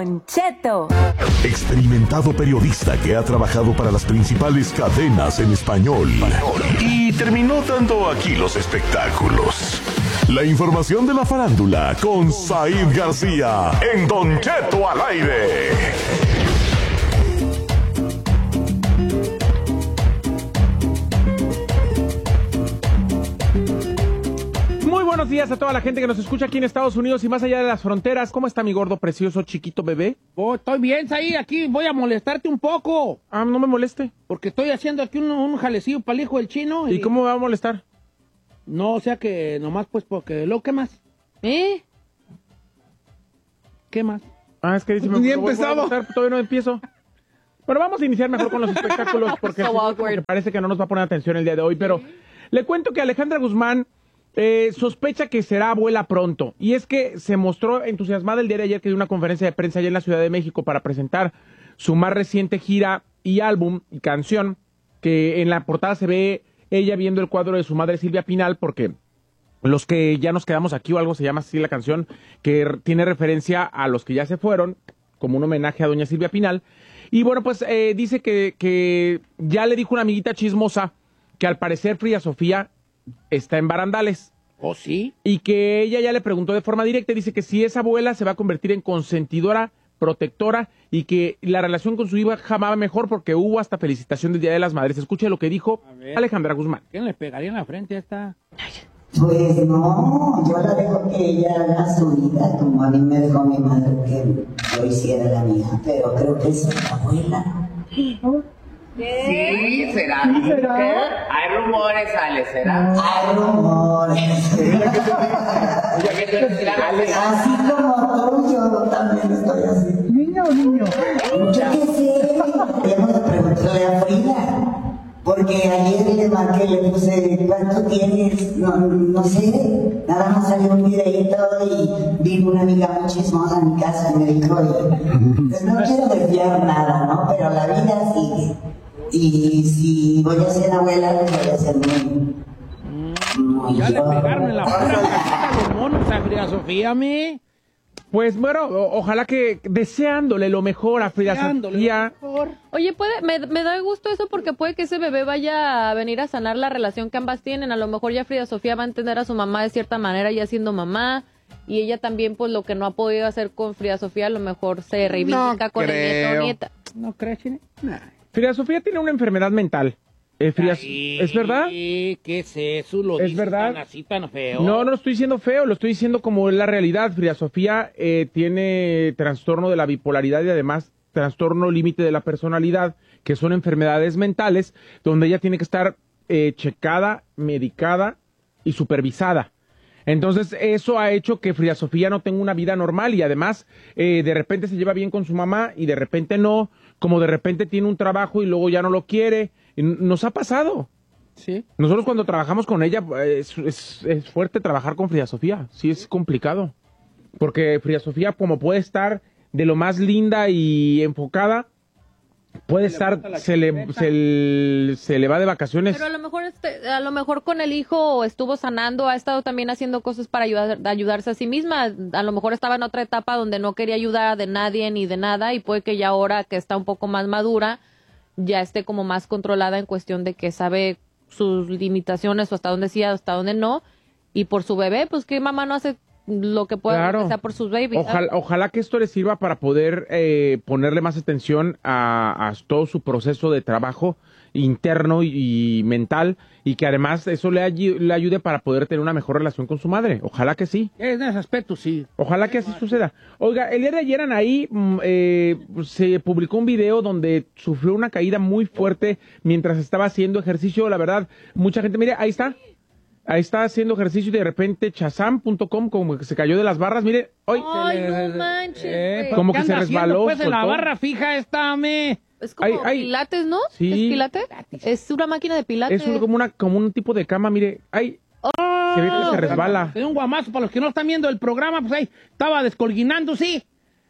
Don Cheto. Experimentado periodista que ha trabajado para las principales cadenas en español y terminó dando aquí los espectáculos. La información de la farándula con Said García en Don Cheto al aire. Buenos días a toda la gente que nos escucha aquí en Estados Unidos y más allá de las fronteras. ¿Cómo está mi gordo, precioso, chiquito bebé? Oh, estoy bien, Saí, aquí voy a molestarte un poco. Ah, no me moleste. Porque estoy haciendo aquí un jalecillo para el hijo del chino. ¿Y cómo me va a molestar? No, o sea que nomás pues porque... ¿Qué más? ¿Qué más? Ah, es que dice... Ni empezado. Todavía no empiezo. Bueno, vamos a iniciar mejor con los espectáculos porque parece que no nos va a poner atención el día de hoy, pero le cuento que Alejandra Guzmán sospecha que será abuela pronto. Y es que se mostró entusiasmada el día de ayer que dio una conferencia de prensa allá en la Ciudad de México para presentar su más reciente gira y álbum y canción, que en la portada se ve ella viendo el cuadro de su madre Silvia Pinal, porque los que ya nos quedamos aquí o algo se llama así la canción, que tiene referencia a los que ya se fueron, como un homenaje a doña Silvia Pinal. Y bueno, pues dice que ya le dijo una amiguita chismosa que al parecer Frida Sofía está en barandales. ¿Oh, sí? Y que ella ya le preguntó de forma directa, dice que si es abuela se va a convertir en consentidora, protectora, y que la relación con su hija va mejor porque hubo hasta felicitación del Día de las Madres. Escuche lo que dijo Alejandra Guzmán. ¿Quién le pegaría en la frente a esta? Pues no, yo la dejo que ella haga su vida, como a mí me dejó mi madre que yo hiciera la mía, pero creo que es abuela. Sí, será. ¿Qué? Hay rumores, Ale, ¿será? Hay rumores. Así como tú, yo también estoy así. Niño. Yo qué sé, debemos de preguntarle a Frida. Porque ayer le marqué, le puse, ¿cuánto tienes? No sé, nada más salió un videito y vino una amiga muy chismosa a mi casa y me dijo, pues no quiero desviar nada, ¿no? Pero la vida sigue. Y si voy a ser abuela, pues voy a ser muy ya le pegaron en la frente a los monos a Frida Sofía, a mí. Pues bueno, ojalá que deseándole lo mejor a Frida Sofía. Oye, me da gusto eso porque puede que ese bebé vaya a venir a sanar la relación que ambas tienen. A lo mejor ya Frida Sofía va a entender a su mamá de cierta manera ya siendo mamá. Y ella también, pues lo que no ha podido hacer con Frida Sofía, a lo mejor se reivindica con el nieto o nieta. ¿No crees, Chine? Nah. Frida Sofía tiene una enfermedad mental. ¿Es verdad? ¿Qué es eso? Lo ¿Es dices verdad? Tan así, tan feo. No lo estoy diciendo feo, lo estoy diciendo como es la realidad. Frida Sofía tiene trastorno de la bipolaridad y además trastorno límite de la personalidad, que son enfermedades mentales, donde ella tiene que estar checada, medicada y supervisada. Entonces, eso ha hecho que Frida Sofía no tenga una vida normal y además de repente se lleva bien con su mamá y de repente no, como de repente tiene un trabajo y luego ya no lo quiere. Nos ha pasado. Sí. Nosotros cuando trabajamos con ella, es fuerte trabajar con Frida Sofía, sí es complicado. Porque Frida Sofía, como puede estar de lo más linda y enfocada, puede estar, se le va de vacaciones. Pero a lo mejor con el hijo estuvo sanando, ha estado también haciendo cosas para ayudarse a sí misma. A lo mejor estaba en otra etapa donde no quería ayudar de nadie ni de nada y puede que ya ahora que está un poco más madura, ya esté como más controlada en cuestión de que sabe sus limitaciones o hasta dónde sí, hasta dónde no. Y por su bebé, pues que mamá no hace lo que pueda, claro, que sea por sus babies. Ojalá que esto le sirva para poder ponerle más atención a todo su proceso de trabajo interno y mental, y que además eso le ayude para poder tener una mejor relación con su madre. Ojalá que sí. En ese aspecto, sí. Ojalá que así suceda. Oiga, el día de ayer Anaí se publicó un video donde sufrió una caída muy fuerte mientras estaba haciendo ejercicio. La verdad, mucha gente, mire, ahí está haciendo ejercicio y de repente Shazam.com como que se cayó de las barras, mire, hoy. Ay, no manches, como que se resbaló. Pues en la barra fija esta, Es como pilates, ¿no? Sí. ¿Es pilates? Es una máquina de pilates. Es como un tipo de cama, mire. Ay, se ve que se resbala. Un guamazo, para los que no están viendo el programa, pues ahí estaba descolguinándose.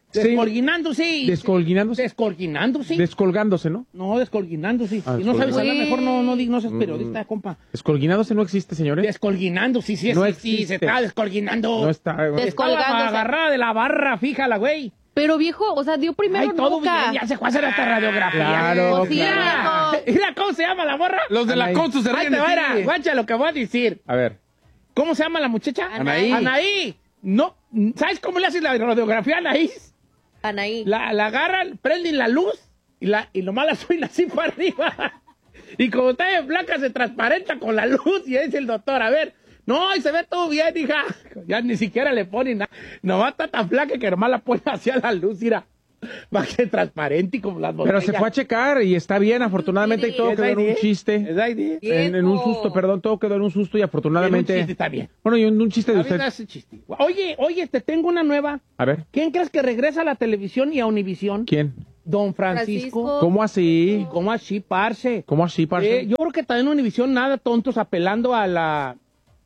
Descolgándose, ¿no? No, descolguinándose. Si no sabes hablar, mejor no seas periodista, compa. Descolguinándose no existe, señores. Descolguinándose, sí, no existe. Se está descolguinando. No está. Estaba agarrada de la barra, fíjala, güey. Pero viejo, o sea, dio primero todo Nuca. bien, ya se fue a hacer esta radiografía. Claro, Sí, claro. viejo. Mira, ¿cómo se llama la morra? Los de la Anaí. Consu se Ahí ríen te de va, ti. mira, guacha lo que voy a decir. A ver. ¿Cómo se llama la muchacha? Anaí. Anaí. No, ¿sabes cómo le haces la radiografía a Anaí? Anaí. La agarran, prenden la luz y nomás la suben así para arriba. Y como está en blanca, se transparenta con la luz. Y ahí dice el doctor, a ver, no, y se ve todo bien, hija. Ya ni siquiera le ponen nada. Nomás está tan flaca que nomás la pone hacia la luz, mira. Va a ser transparente y como las botellas. Pero se fue a checar y está bien, afortunadamente, y todo ¿Es quedó en un ID? chiste. ¿Es ID? En un susto, perdón, todo quedó en un susto y afortunadamente... En un chiste está bien. Bueno, y un chiste de Está bien usted. ese chiste. Oye, te tengo una nueva. A ver, ¿Quién crees que regresa a la televisión y a Univisión? ¿quién? Don Francisco. ¿Cómo así? ¿Cómo así, parce? ¿Cómo así, parce? Yo creo que también Univisión, nada tontos, apelando a la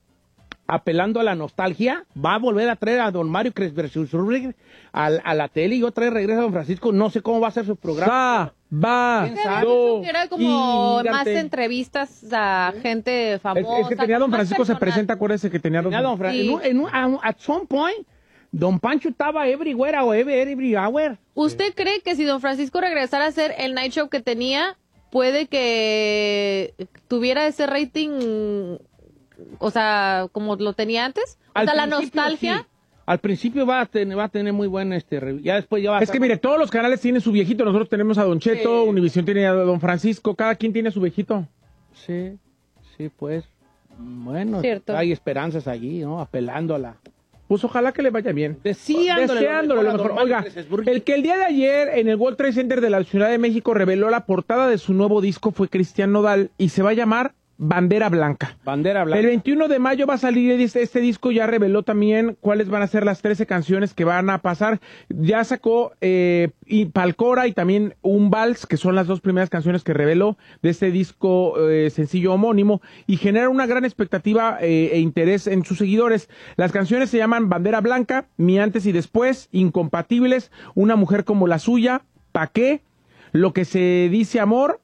nostalgia, va a volver a traer a don Mario Kresberg a la tele y otra vez regresa a don Francisco. No sé cómo va a ser su programa. Va. Que era como más Gigante. entrevistas a gente famosa. Es que tenía don más Francisco, se personal. presenta, acuérdese que tenía don Mira, don Francisco. Francisco, at some point, don Pancho estaba everywhere o every hour. ¿Usted cree que si don Francisco regresara a hacer el night show que tenía, puede que tuviera ese rating, o sea, como lo tenía antes? O sea, la nostalgia. Sí. Al principio va a tener muy buen ya después ya va a Es que mire, todos los canales tienen su viejito. Nosotros tenemos a Don Cheto, Sí. Univisión tiene a Don Francisco, cada quien tiene su viejito. Sí, pues. Bueno, Cierto. hay esperanzas allí, ¿no? Apelando a la... Pues ojalá que le vaya bien. Deseándole lo mejor. Oiga, el que el día de ayer en el World Trade Center de la Ciudad de México reveló la portada de su nuevo disco fue Cristian Nodal y se va a llamar Bandera Blanca. Bandera Blanca. El 21 de mayo va a salir este disco, ya reveló también cuáles van a ser las 13 canciones que van a pasar. Ya sacó y Palcora y también Un Vals, que son las dos primeras canciones que reveló de este disco sencillo homónimo, y genera una gran expectativa e interés en sus seguidores. Las canciones se llaman Bandera Blanca, Mi Antes y Después, Incompatibles, Una Mujer como la Suya, ¿Pa' qué? Lo que se dice amor,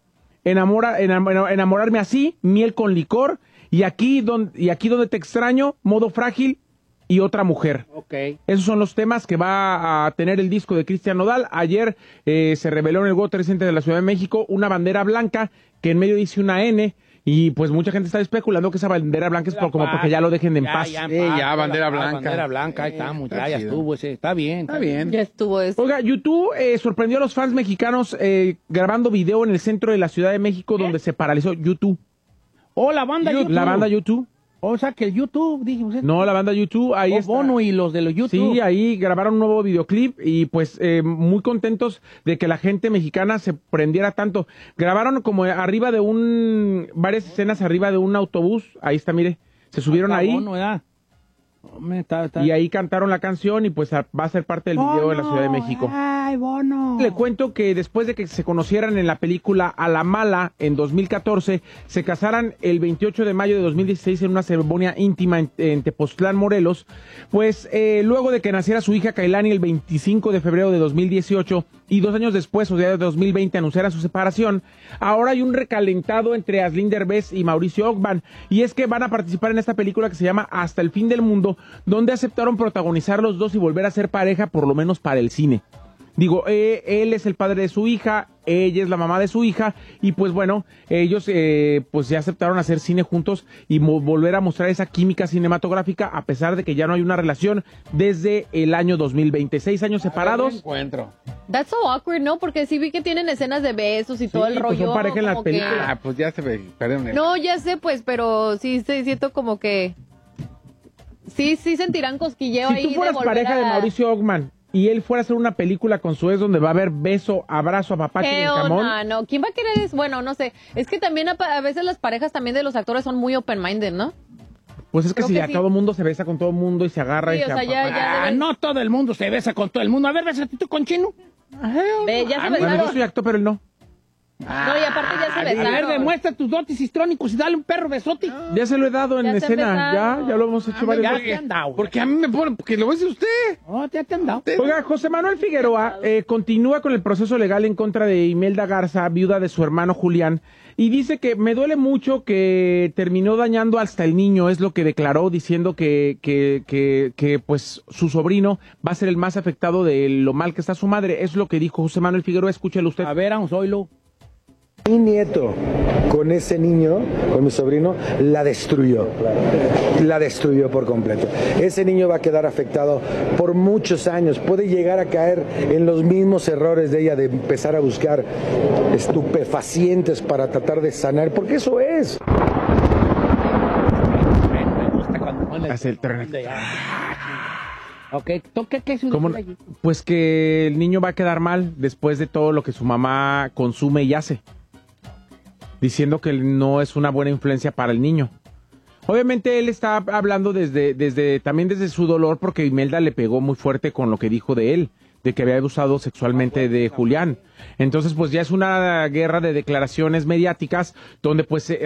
enamorarme así, Miel con licor, y aquí donde te extraño, Modo frágil y Otra mujer. Ok. Esos son los temas que va a tener el disco de Cristian Nodal. Ayer se reveló en el World Trade Center de la Ciudad de México una bandera blanca que en medio dice una N. Y pues mucha gente está especulando que esa bandera blanca es como porque ya lo dejen en paz. Ya, bandera blanca. Bandera blanca, ahí estamos, está ya chido. estuvo ese. Está bien. Está bien. Ya estuvo eso. Oiga, YouTube sorprendió a los fans mexicanos grabando video en el centro de la Ciudad de México donde se paralizó YouTube. Oh, la banda YouTube. La banda YouTube. O sea, que el YouTube, dije usted. No, la banda YouTube. Ahí está. Bono y los de los YouTube. Sí, ahí grabaron un nuevo videoclip y pues muy contentos de que la gente mexicana se prendiera tanto. Grabaron como arriba de varias escenas arriba de un autobús. Ahí está, mire. Se subieron Está ahí Bono, ¿verdad? Hombre, está. y ahí cantaron la canción y pues va a ser parte del video de la Ciudad de México. Ay, Bono. Le cuento que después de que se conocieran en la película A la Mala en 2014, se casaran el 28 de mayo de 2016 en una ceremonia íntima en Tepoztlán, Morelos, pues luego de que naciera su hija Kailani el 25 de febrero de 2018 y 2 años después, o sea, de 2020, anunciara su separación, ahora hay un recalentado entre Aslyn Derbez y Mauricio Ockman, y es que van a participar en esta película que se llama Hasta el fin del mundo, donde aceptaron protagonizar los dos y volver a ser pareja, por lo menos para el cine. Digo, él es el padre de su hija, ella es la mamá de su hija, y pues bueno, ellos pues ya aceptaron hacer cine juntos y volver a mostrar esa química cinematográfica, a pesar de que ya no hay una relación desde el año 2020. 6 años separados. Encuentro. That's so awkward, ¿no? Porque sí vi que tienen escenas de besos y todo el pues rollo. son pareja en las como que- películas. Ah, pues ya se ve. Perdón. No, ya sé, pues, pero sí siento como que... Sí sentirán cosquilleo ahí Si tú de fueras volver pareja de a- Mauricio Ockman y él fuera a hacer una película con su ex donde va a haber beso, abrazo, apapache y jamón, No, ¿quién va a querer eso? Bueno, no sé. Es que también a veces las parejas también de los actores son muy open-minded, ¿no? pues es que creo si que ya sí. todo el mundo se besa con todo el mundo y se agarra Sí, y o se sea, ya- apapacha. Ah, no todo el mundo se besa con todo el mundo. A ver, bésate tú con Chino. Ve, ya se Bueno, yo besaron. soy actor, pero él no. No, y aparte ya se A ver, besaron. demuestra tus dotes histrónicos y dale un perro besote. Ya se lo he dado en Ya se escena, empezaron. ya lo hemos hecho varias Ya veces. te han dado. Porque a mí me pone, porque lo dice usted. Oh, ya te han dado. Oiga, José Manuel Figueroa continúa con el proceso legal en contra de Imelda Garza, viuda de su hermano Julián, y dice que me duele mucho que terminó dañando hasta el niño, es lo que declaró, diciendo que pues su sobrino va a ser el más afectado de lo mal que está su madre, es lo que dijo José Manuel Figueroa, escúchelo usted. A ver, vamos, oílo. Mi nieto con ese niño, con mi sobrino, la destruyó por completo. Ese niño va a quedar afectado por muchos años, puede llegar a caer en los mismos errores de ella de empezar a buscar estupefacientes para tratar de sanar, porque eso es. Me gusta cuando pones Hace el tren. Ok, ¿qué es ¿Cómo no? Pues que el niño va a quedar mal después de todo lo que su mamá consume y hace, diciendo que no es una buena influencia para el niño. Obviamente él está hablando también desde su dolor, porque Imelda le pegó muy fuerte con lo que dijo de él, de que había abusado sexualmente de Julián. Entonces pues ya es una guerra de declaraciones mediáticas donde pues